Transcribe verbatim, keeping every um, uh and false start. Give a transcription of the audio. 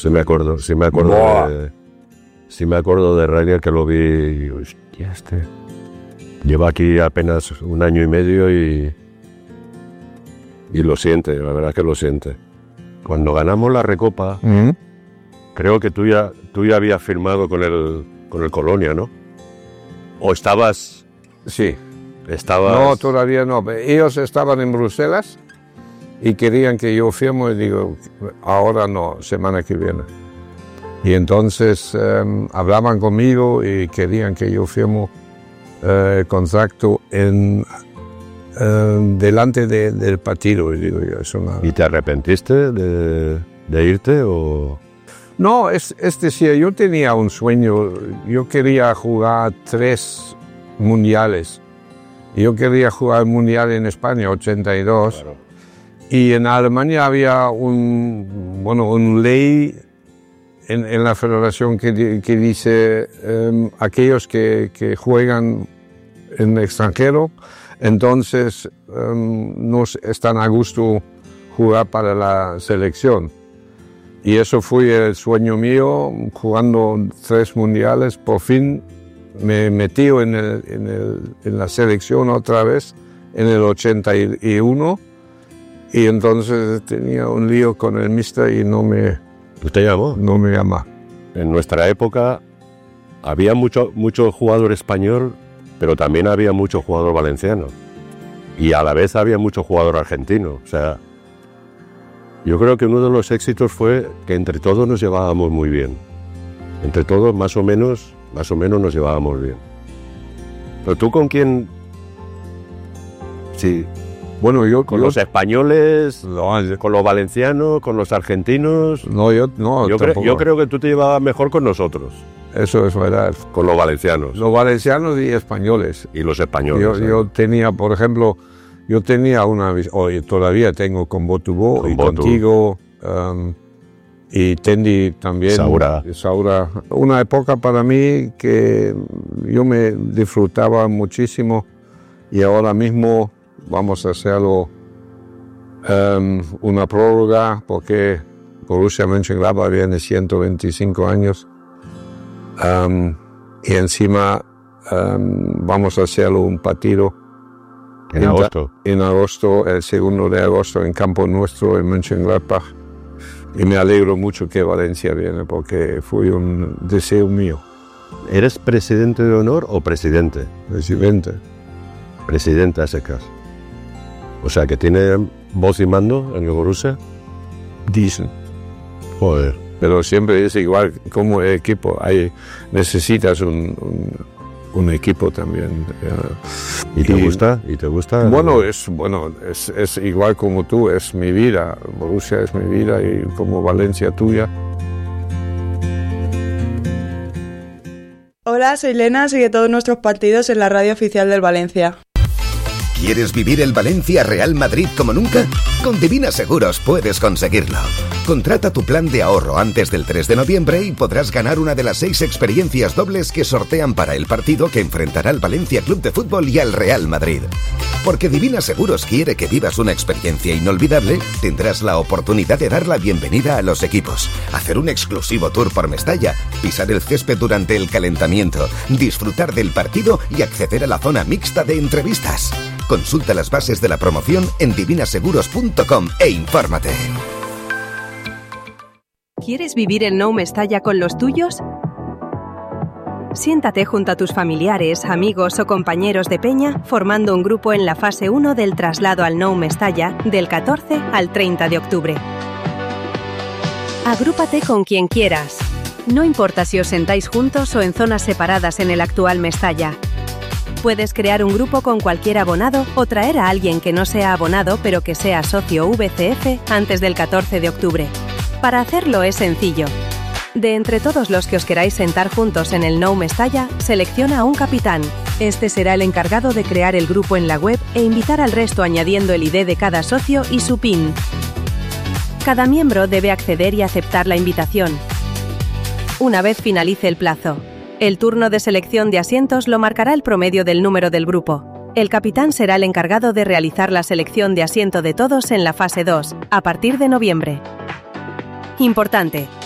sí me acuerdo, sí me acuerdo Buah. de, sí me acuerdo de Reinier, que lo vi y digo, hostia, este lleva aquí apenas un año y medio y y lo siente, la verdad es que lo siente. Cuando ganamos la Recopa, ¿Mm? creo que tú ya tú ya habías firmado con el con el Colonia, ¿no? O estabas Sí. estabas No, todavía no. Ellos estaban en Bruselas y querían que yo firme y digo, ahora no, semana que viene. Y entonces eh, hablaban conmigo y querían que yo firme eh, el contrato en, eh, delante de, del partido. Y digo, yo, eso no. ¿Y te arrepentiste de, de irte o...? No, es, es decir, yo tenía un sueño. Yo quería jugar tres mundiales. Yo quería jugar el mundial en España, ochenta y dos. Claro. Y en Alemania había un, bueno, una ley en, en la federación que, que dice um, aquellos que, que juegan en extranjero, entonces um, no están a gusto jugar para la selección. Y eso fue el sueño mío, jugando tres mundiales, por fin me metí en, el, en, el, en la selección otra vez, en el ochenta y uno. Y entonces tenía un lío con el mister y no me, ¿Tú te llamó? no me llama. En nuestra época había mucho, mucho jugador español, pero también había mucho jugador valenciano. Y a la vez había mucho jugador argentino. O sea, yo creo que uno de los éxitos fue que entre todos nos llevábamos muy bien. Entre todos, más o menos, más o menos nos llevábamos bien. ¿Pero tú con quién? Sí. Bueno, yo... ¿Con yo, los españoles, no, yo- con los valencianos, con los argentinos? no, yo no, Yo, cre- tampoco. yo creo que tú te llevabas mejor con nosotros, Eso es verdad. con los valencianos Los valencianos y españoles. y los españoles. Yo, ¿eh? yo tenía, por ejemplo, yo tenía una, vis- o todavía tengo con Botubó Con y Botu. contigo, um, y Tendi también. Saura. y Saura. Una época para mí que yo me disfrutaba muchísimo y ahora mismo vamos a hacerlo um, una prórroga porque Borussia Mönchengladbach viene ciento veinticinco años. Um, y encima um, vamos a hacerlo un partido En agosto. en agosto, el segundo de agosto, en campo nuestro en Mönchengladbach. Y me alegro mucho que Valencia viene porque fue un deseo mío. ¿Eres presidente de honor o presidente? Presidente. Presidente a secas. O sea, que tiene voz y mando en el Borussia. Dicen. Joder. Pero siempre es igual como equipo. Hay, necesitas un, un, un equipo también. eh. ¿Y te gusta? ¿Y te gusta? Bueno, es, bueno es, es igual como tú, es mi vida. Borussia es mi vida y como Valencia tuya. Hola, soy Lena, sigue todos nuestros partidos en la radio oficial del Valencia. ¿Quieres vivir el Valencia Real Madrid como nunca? Con Divina Seguros puedes conseguirlo. Contrata tu plan de ahorro antes del tres de noviembre y podrás ganar una de las seis experiencias dobles que sortean para el partido que enfrentará al Valencia Club de Fútbol y al Real Madrid. Porque Divina Seguros quiere que vivas una experiencia inolvidable, tendrás la oportunidad de dar la bienvenida a los equipos, hacer un exclusivo tour por Mestalla, pisar el césped durante el calentamiento, disfrutar del partido y acceder a la zona mixta de entrevistas. Consulta las bases de la promoción en divinaseguros punto com e infórmate. ¿Quieres vivir el Nou Mestalla con los tuyos? Siéntate junto a tus familiares, amigos o compañeros de peña formando un grupo en la fase uno del traslado al Nou Mestalla del catorce al treinta de octubre. Agrúpate con quien quieras. No importa si os sentáis juntos o en zonas separadas en el actual Mestalla. Puedes crear un grupo con cualquier abonado o traer a alguien que no sea abonado pero que sea socio V C F antes del catorce de octubre. Para hacerlo es sencillo. De entre todos los que os queráis sentar juntos en el Nou Mestalla, selecciona a un capitán. Este será el encargado de crear el grupo en la web e invitar al resto añadiendo el I D de cada socio y su PIN. Cada miembro debe acceder y aceptar la invitación. Una vez finalice el plazo, el turno de selección de asientos lo marcará el promedio del número del grupo. El capitán será el encargado de realizar la selección de asiento de todos en la fase dos, a partir de noviembre. Importante,